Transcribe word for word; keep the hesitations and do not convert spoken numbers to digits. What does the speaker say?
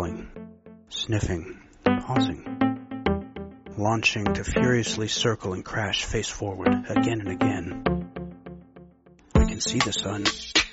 smelling, sniffing, pausing, launching to furiously circle and crash face forward again and again. I can see the sun.